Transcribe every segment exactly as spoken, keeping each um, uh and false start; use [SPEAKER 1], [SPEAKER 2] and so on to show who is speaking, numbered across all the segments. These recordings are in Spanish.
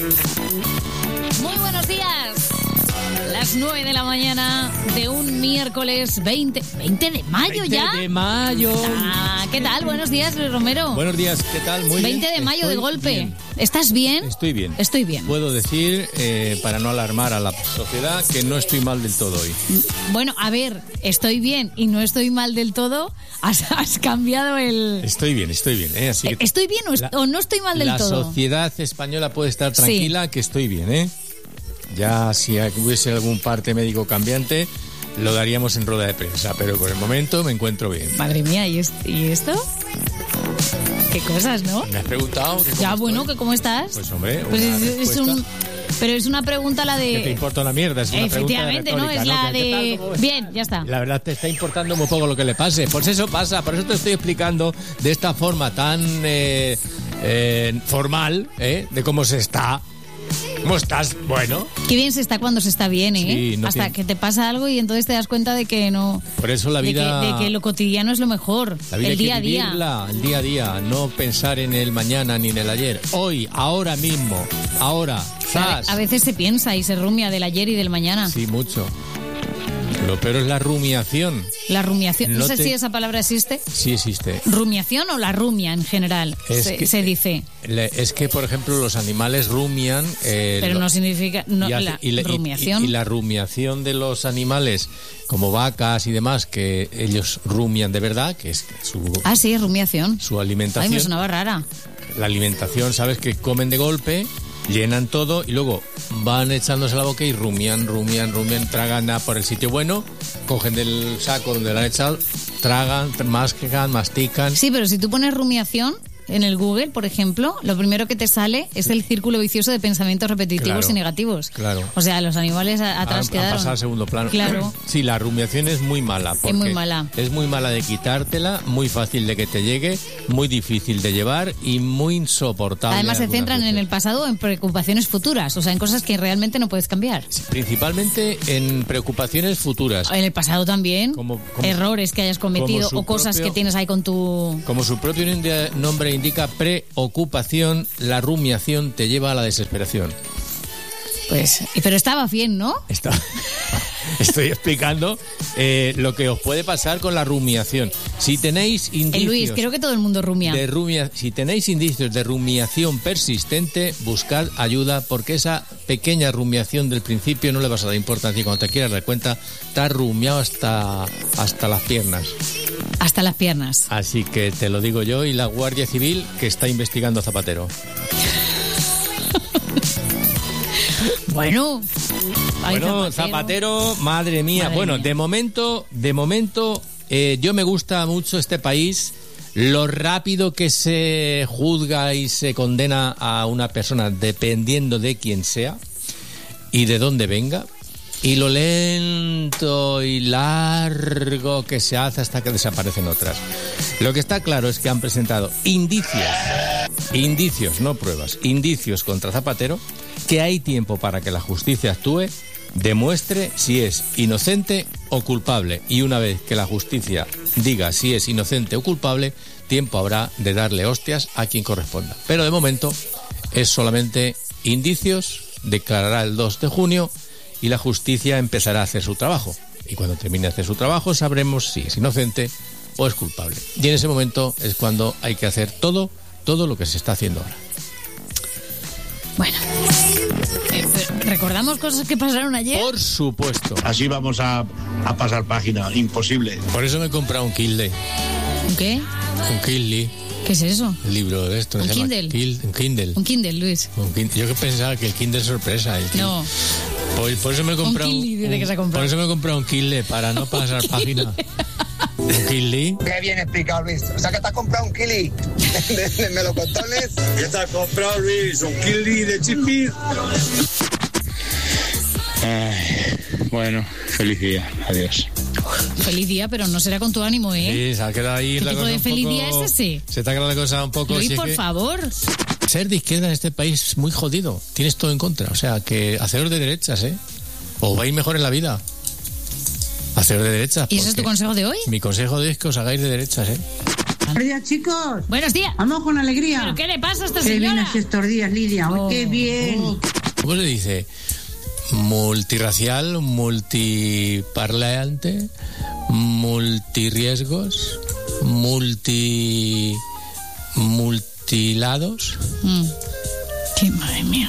[SPEAKER 1] Muy buenos días. Las nueve de la mañana de un miércoles veinte, veinte de mayo ya.
[SPEAKER 2] veinte de mayo.
[SPEAKER 1] Ah, ¿qué tal? Buenos días, Luis Romero.
[SPEAKER 2] Buenos días, ¿qué tal? Muy
[SPEAKER 1] veinte
[SPEAKER 2] bien.
[SPEAKER 1] de mayo
[SPEAKER 2] Estoy
[SPEAKER 1] de golpe.
[SPEAKER 2] Bien.
[SPEAKER 1] ¿Estás bien?
[SPEAKER 2] Estoy bien.
[SPEAKER 1] Estoy bien.
[SPEAKER 2] Puedo decir, eh, para no alarmar a la sociedad, que no estoy mal del todo hoy.
[SPEAKER 1] Bueno, a ver, estoy bien y no estoy mal del todo. Has, has cambiado el...
[SPEAKER 2] Estoy bien, estoy bien. ¿eh? Así que
[SPEAKER 1] ¿Estoy bien o, est-
[SPEAKER 2] la,
[SPEAKER 1] o no estoy mal del
[SPEAKER 2] la
[SPEAKER 1] todo?
[SPEAKER 2] La sociedad española puede estar tranquila, sí, que estoy bien, ¿eh? Ya si hubiese algún parte médico cambiante, lo daríamos en rueda de prensa, pero por el momento me encuentro bien.
[SPEAKER 1] Madre mía, ¿y, es, ¿y esto? Qué cosas, ¿no?
[SPEAKER 2] ¿Me has preguntado? Que
[SPEAKER 1] ya, bueno, que ¿cómo estás?
[SPEAKER 2] Pues hombre,
[SPEAKER 1] pues
[SPEAKER 2] una
[SPEAKER 1] es, es un, pero es una pregunta la de...
[SPEAKER 2] ¿Qué te importa una mierda? Es una
[SPEAKER 1] efectivamente,
[SPEAKER 2] pregunta
[SPEAKER 1] ¿no? Es
[SPEAKER 2] ¿no?
[SPEAKER 1] la de... Bien, ya está.
[SPEAKER 2] La verdad te está importando muy poco lo que le pase. Pues eso pasa, por eso te estoy explicando de esta forma tan eh, eh, formal, ¿eh? De cómo se está. ¿Cómo estás? Bueno.
[SPEAKER 1] Qué bien se está cuando se está bien, ¿eh?
[SPEAKER 2] Sí, no
[SPEAKER 1] Hasta
[SPEAKER 2] tiene...
[SPEAKER 1] que te pasa algo y entonces te das cuenta de que no...
[SPEAKER 2] Por eso la vida...
[SPEAKER 1] De que, de que lo cotidiano es lo mejor.
[SPEAKER 2] La vida
[SPEAKER 1] el día
[SPEAKER 2] hay que
[SPEAKER 1] a
[SPEAKER 2] vivirla,
[SPEAKER 1] día.
[SPEAKER 2] el día a día. No pensar en el mañana ni en el ayer. Hoy, ahora mismo. Ahora. ¡Zas!
[SPEAKER 1] A veces se piensa y se rumia del ayer y del mañana.
[SPEAKER 2] Sí, mucho. Lo peor es la rumiación.
[SPEAKER 1] La rumiación. No, no sé te... si esa palabra existe.
[SPEAKER 2] Sí existe.
[SPEAKER 1] ¿Rumiación o la rumia en general?
[SPEAKER 2] Es
[SPEAKER 1] se,
[SPEAKER 2] que,
[SPEAKER 1] se dice.
[SPEAKER 2] Es que, por ejemplo, los animales rumian... Eh,
[SPEAKER 1] Pero
[SPEAKER 2] lo,
[SPEAKER 1] no significa... No,
[SPEAKER 2] y,
[SPEAKER 1] la,
[SPEAKER 2] y,
[SPEAKER 1] rumiación.
[SPEAKER 2] Y, y, y la rumiación de los animales, como vacas y demás, que ellos rumian de verdad, que es su...
[SPEAKER 1] Ah, sí, rumiación.
[SPEAKER 2] Su alimentación.
[SPEAKER 1] Ay, me sonaba rara.
[SPEAKER 2] La alimentación, ¿sabes? Que comen de golpe... Llenan todo y luego van echándose la boca y rumian, rumian, rumian, tragan a por el sitio bueno, cogen del saco donde lo han echado, tragan, mascan, mastican.
[SPEAKER 1] Sí, pero si tú pones rumiación en el Google, por ejemplo, lo primero que te sale es el círculo vicioso de pensamientos repetitivos
[SPEAKER 2] claro,
[SPEAKER 1] y negativos.
[SPEAKER 2] Claro.
[SPEAKER 1] O sea, los animales atrás
[SPEAKER 2] han,
[SPEAKER 1] quedaron.
[SPEAKER 2] Han pasado al segundo plano.
[SPEAKER 1] Claro.
[SPEAKER 2] Sí, la rumiación es muy mala.
[SPEAKER 1] Es muy mala.
[SPEAKER 2] Es muy mala de quitártela, muy fácil de que te llegue, muy difícil de llevar y muy insoportable.
[SPEAKER 1] Además se centran
[SPEAKER 2] veces.
[SPEAKER 1] en el pasado o en preocupaciones futuras, o sea, en cosas que realmente no puedes cambiar.
[SPEAKER 2] Sí, principalmente en preocupaciones futuras.
[SPEAKER 1] En el pasado también.
[SPEAKER 2] Como, como,
[SPEAKER 1] errores que hayas cometido o cosas
[SPEAKER 2] propio,
[SPEAKER 1] que tienes ahí con tu...
[SPEAKER 2] Como su propio nombre indica, pre ocupación, la rumiación te lleva a la desesperación.
[SPEAKER 1] Pues, pero estaba bien, ¿no?
[SPEAKER 2] Está, estoy explicando eh, lo que os puede pasar con la rumiación. Si tenéis indicios...
[SPEAKER 1] Eh, Luis, creo que todo el mundo rumia.
[SPEAKER 2] De rumia, si tenéis indicios de rumiación persistente, buscad ayuda, porque esa pequeña rumiación del principio no le vas a dar importancia y cuando te quieras dar cuenta, te has rumiado hasta, hasta las piernas.
[SPEAKER 1] Hasta las piernas.
[SPEAKER 2] Así que te lo digo yo y la Guardia Civil que está investigando a Zapatero.
[SPEAKER 1] Bueno,
[SPEAKER 2] ay, bueno, Zapatero. Zapatero, madre mía. Madre bueno, mía. de momento, de momento, eh, yo me gusta mucho este país, lo rápido que se juzga y se condena a una persona dependiendo de quién sea y de dónde venga, y lo lento y largo que se hace hasta que desaparecen otras. Lo que está claro es que han presentado indicios, indicios, no pruebas, indicios contra Zapatero, que hay tiempo para que la justicia actúe, demuestre si es inocente o culpable. Y una vez que la justicia diga si es inocente o culpable, tiempo habrá de darle hostias a quien corresponda. Pero de momento es solamente indicios, declarará el dos de junio y la justicia empezará a hacer su trabajo. Y cuando termine de hacer su trabajo sabremos si es inocente o es culpable. Y en ese momento es cuando hay que hacer todo, todo lo que se está haciendo ahora.
[SPEAKER 1] Bueno, eh, ¿recordamos cosas que pasaron ayer?
[SPEAKER 2] Por supuesto.
[SPEAKER 3] Así vamos a, a pasar página, imposible.
[SPEAKER 2] Por eso me he comprado un Kindle.
[SPEAKER 1] ¿Un qué?
[SPEAKER 2] Un Kindle.
[SPEAKER 1] ¿Qué es eso?
[SPEAKER 2] El libro de esto.
[SPEAKER 1] ¿Un
[SPEAKER 2] se
[SPEAKER 1] Kindle?
[SPEAKER 2] Llama Kindle? Un Kindle.
[SPEAKER 1] Un Kindle, Luis.
[SPEAKER 2] Un Kindle. Yo que pensaba que el Kindle es sorpresa. El Kindle.
[SPEAKER 1] No.
[SPEAKER 2] Por, por eso me he comprado
[SPEAKER 1] un, Kindle, un, que se ha comprado.
[SPEAKER 2] Por eso me he comprado un Kindle para no pasar página. ¿Un Kindle?
[SPEAKER 4] Qué bien explicado, Luis. O sea que te has comprado un Kindle de, de melocotones.
[SPEAKER 3] ¿Qué te has comprado, Luis? ¿Un Kindle de Chippy?
[SPEAKER 5] Ay, bueno, feliz día. Adiós.
[SPEAKER 1] Feliz día, pero no será con tu ánimo, ¿eh?
[SPEAKER 2] Sí, se ha quedado ahí
[SPEAKER 1] ¿Qué
[SPEAKER 2] la
[SPEAKER 1] tipo
[SPEAKER 2] cosa
[SPEAKER 1] de
[SPEAKER 2] un
[SPEAKER 1] feliz
[SPEAKER 2] poco...
[SPEAKER 1] día es ese?
[SPEAKER 2] Se te ha quedado la cosa un poco...
[SPEAKER 1] Luis,
[SPEAKER 2] si
[SPEAKER 1] por
[SPEAKER 2] es que...
[SPEAKER 1] favor.
[SPEAKER 2] Ser de izquierda en este país es muy jodido. Tienes todo en contra. O sea, que haceros de derechas, ¿eh? O vais mejor en la vida. Haceros de derechas.
[SPEAKER 1] ¿Y ese es tu consejo de hoy?
[SPEAKER 2] Mi consejo de hoy es que os hagáis de derechas, ¿eh?
[SPEAKER 1] Buenos
[SPEAKER 6] días, chicos.
[SPEAKER 1] Buenos días.
[SPEAKER 6] Vamos con alegría.
[SPEAKER 1] ¿Pero qué le pasa a esta
[SPEAKER 6] qué
[SPEAKER 1] señora?
[SPEAKER 6] Qué bien estos días, Lidia. Oh, qué bien. Oh.
[SPEAKER 2] ¿Cómo se dice? Multirracial, multiparlante, multirriesgos, multi... multilados.
[SPEAKER 1] Mm. Qué madre mía.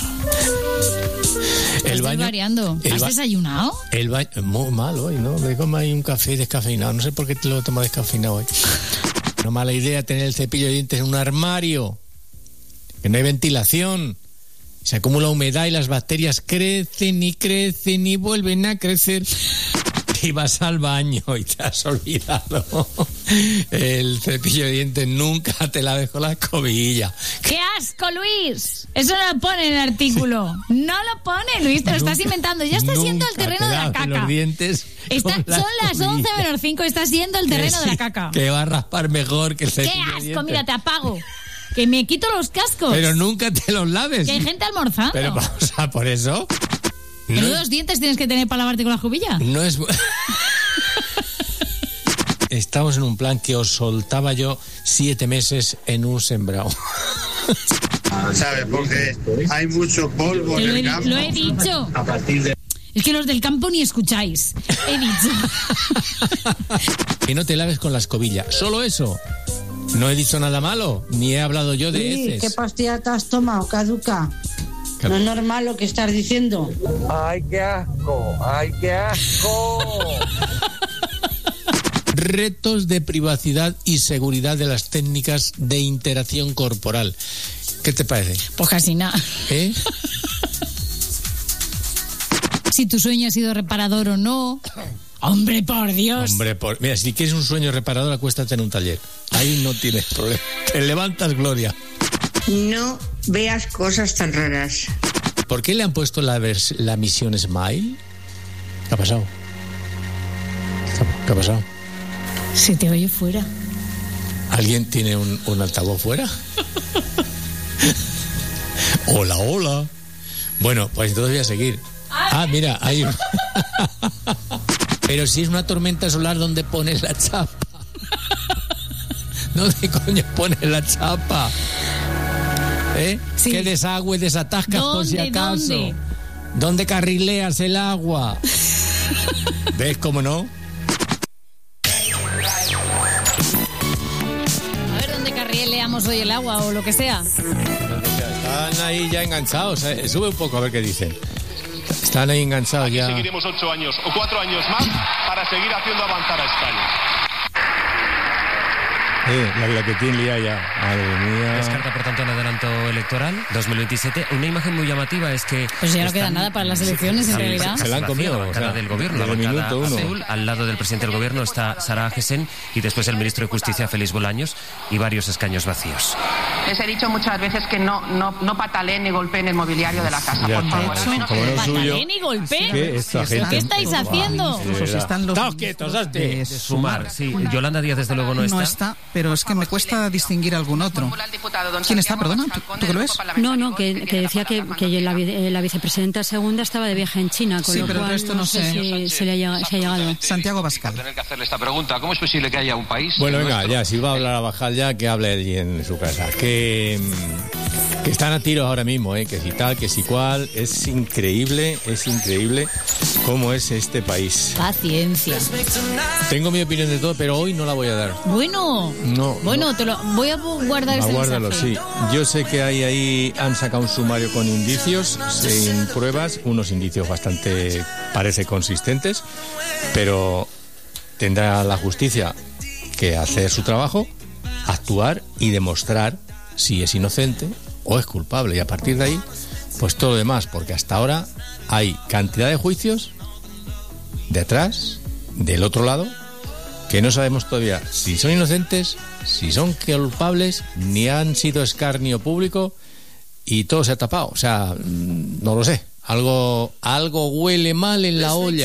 [SPEAKER 2] El
[SPEAKER 1] Estás
[SPEAKER 2] baño,
[SPEAKER 1] variando.
[SPEAKER 2] el
[SPEAKER 1] ¿Has
[SPEAKER 2] ba-
[SPEAKER 1] desayunado?
[SPEAKER 2] El baño, muy mal hoy, ¿no? Me como ahí un café descafeinado. No sé por qué te lo tomo descafeinado hoy. No mala idea tener el cepillo de dientes en un armario, que no hay ventilación. Se acumula humedad y las bacterias crecen y crecen y vuelven a crecer. Y vas al baño y te has olvidado el cepillo de dientes. Nunca te laves con la escobilla.
[SPEAKER 1] ¡Qué asco, Luis! Eso no lo pone en el artículo. No lo pone, Luis, te lo estás inventando. Ya está siendo el terreno de la caca.
[SPEAKER 2] Los dientes
[SPEAKER 1] Está,
[SPEAKER 2] la
[SPEAKER 1] son las
[SPEAKER 2] escobilla.
[SPEAKER 1] once menos cinco, está siendo el terreno
[SPEAKER 2] Que
[SPEAKER 1] de la
[SPEAKER 2] sí,
[SPEAKER 1] caca.
[SPEAKER 2] Que va a raspar mejor que el
[SPEAKER 1] ¡Qué
[SPEAKER 2] cepillo de
[SPEAKER 1] asco!
[SPEAKER 2] dientes.
[SPEAKER 1] Mira, te apago. Que me quito los cascos.
[SPEAKER 2] Pero nunca te los laves.
[SPEAKER 1] Que hay gente almorzando.
[SPEAKER 2] Pero vamos a por eso. No
[SPEAKER 1] ¿Menudos
[SPEAKER 2] es,
[SPEAKER 1] dientes tienes que tener para lavarte con la escobilla?
[SPEAKER 2] no es... Estamos en un plan que os soltaba yo siete meses en un sembrado.
[SPEAKER 3] ¿Sabes? Porque hay mucho polvo
[SPEAKER 1] Te
[SPEAKER 3] en
[SPEAKER 1] lo,
[SPEAKER 3] el
[SPEAKER 1] he,
[SPEAKER 3] campo.
[SPEAKER 1] lo he dicho.
[SPEAKER 3] A partir de...
[SPEAKER 1] Es que los del campo ni escucháis. He dicho.
[SPEAKER 2] Que no te laves con la escobilla. Solo eso. No he dicho nada malo. Ni he hablado yo de
[SPEAKER 6] Sí,
[SPEAKER 2] heces.
[SPEAKER 6] ¿qué pastilla te has tomado, caduca?
[SPEAKER 2] Cap-
[SPEAKER 6] No es normal lo que estás diciendo.
[SPEAKER 4] ¡Ay, qué asco! ¡Ay, qué asco!
[SPEAKER 2] Retos de privacidad y seguridad de las técnicas de interacción corporal. ¿Qué te parece?
[SPEAKER 1] Pues casi nada.
[SPEAKER 2] ¿Eh?
[SPEAKER 1] Si tu sueño ha sido reparador o no. Hombre, por Dios.
[SPEAKER 2] Hombre, por... mira, si quieres un sueño reparador, acuéstate en un taller. Ahí no tienes problema. Te levantas, Gloria.
[SPEAKER 7] No veas cosas tan raras.
[SPEAKER 2] ¿Por qué le han puesto la, vers- la misión Smile? ¿Qué ha pasado? ¿Qué ha pasado?
[SPEAKER 1] Se te oye fuera.
[SPEAKER 2] ¿Alguien tiene un, un altavoz fuera? Hola, hola. Bueno, pues entonces voy a seguir. Ah, mira, hay un... Pero si es una tormenta solar, ¿dónde pones la chapa? ¿Dónde coño pones la chapa? ¿Eh?
[SPEAKER 1] Sí.
[SPEAKER 2] ¿Qué desagüe desatascas por si
[SPEAKER 1] ¿Dónde,
[SPEAKER 2] acaso?
[SPEAKER 1] dónde?
[SPEAKER 2] ¿Dónde carrileas el agua? ¿Ves cómo no?
[SPEAKER 1] A ver dónde carrileamos hoy el agua o lo que sea.
[SPEAKER 2] Están ahí ya enganchados. eh. Sube un poco a ver qué dicen. Están ahí enganchados
[SPEAKER 8] Aquí
[SPEAKER 2] ya.
[SPEAKER 8] seguiremos ocho años o cuatro años más para seguir haciendo avanzar a España.
[SPEAKER 2] Eh, la, la que tiene lía ya. Madre mía.
[SPEAKER 9] Descarta, por tanto, un adelanto electoral dos mil veintisiete. Una imagen muy llamativa es que...
[SPEAKER 1] Pues ya no
[SPEAKER 9] están-
[SPEAKER 1] queda nada para las elecciones, en
[SPEAKER 9] Sí,
[SPEAKER 1] realidad.
[SPEAKER 2] Se la han comido,
[SPEAKER 9] La bancada
[SPEAKER 2] o sea,
[SPEAKER 9] del gobierno, la
[SPEAKER 2] desde el
[SPEAKER 9] bancada
[SPEAKER 2] minuto uno.
[SPEAKER 9] azul. Al lado del presidente del gobierno está Sara Agesen y después el ministro de Justicia, Félix Bolaños, y varios escaños vacíos.
[SPEAKER 10] Les he dicho muchas veces que no, no, no pataleen ni golpeen el mobiliario de la casa,
[SPEAKER 2] Ya
[SPEAKER 10] por
[SPEAKER 2] está.
[SPEAKER 10] favor. Al menos
[SPEAKER 2] Como no es suyo.
[SPEAKER 1] ¿Pataleen y golpe?
[SPEAKER 2] ¿Qué? Esta gente-
[SPEAKER 1] ¿Qué estáis haciendo?
[SPEAKER 2] De verdad.
[SPEAKER 11] están los
[SPEAKER 2] Estáos quietos, hazte.
[SPEAKER 11] de
[SPEAKER 9] De sumar, sí. Yolanda Díaz, desde luego, no está.
[SPEAKER 11] No está, pero es que me cuesta distinguir algún otro.
[SPEAKER 10] Formula el diputado don
[SPEAKER 11] ¿Quién está,
[SPEAKER 10] Santiago
[SPEAKER 11] perdona?
[SPEAKER 10] Abascal
[SPEAKER 11] ¿Tú- tú qué lo ves?
[SPEAKER 10] Conde,
[SPEAKER 12] No, no,
[SPEAKER 10] grupo
[SPEAKER 12] que,
[SPEAKER 10] parlamentario
[SPEAKER 12] que decía que,
[SPEAKER 10] tiene
[SPEAKER 12] que
[SPEAKER 10] la
[SPEAKER 12] la,
[SPEAKER 10] palabra
[SPEAKER 12] vi- eh, la vicepresidenta segunda estaba de viaje en China, con
[SPEAKER 11] Sí,
[SPEAKER 12] lo
[SPEAKER 11] pero el
[SPEAKER 12] cual
[SPEAKER 11] resto no sé.
[SPEAKER 12] si se, le ha, llega- se ha llegado.
[SPEAKER 11] Santiago Abascal.
[SPEAKER 8] Tener que hacerle esta pregunta. ¿Cómo es posible que haya un país?
[SPEAKER 2] Bueno, venga,
[SPEAKER 8] nuestro,
[SPEAKER 2] ya, si va a hablar a bajar ya, que hable allí en su casa. Que, mm, que están a tiros ahora mismo, ¿eh? Que si tal, que si cual. Es increíble, es increíble cómo es este país.
[SPEAKER 1] Paciencia.
[SPEAKER 2] Tengo mi opinión de todo, pero hoy no la voy a dar.
[SPEAKER 1] Bueno.
[SPEAKER 2] No.
[SPEAKER 1] Bueno, te lo voy a guardar ese
[SPEAKER 2] Aguárdalo,
[SPEAKER 1] mensaje.
[SPEAKER 2] sí. Yo sé que hay ahí, han sacado un sumario con indicios, sin pruebas, unos indicios bastante, parece, consistentes, pero tendrá la justicia que hacer su trabajo, actuar y demostrar si es inocente o es culpable. Y a partir de ahí, pues todo lo demás, porque hasta ahora hay cantidad de juicios detrás, del otro lado, que no sabemos todavía si son inocentes, si son culpables, ni han sido escarnio público y todo se ha tapado. O sea, no lo sé. Algo, algo huele mal en la olla.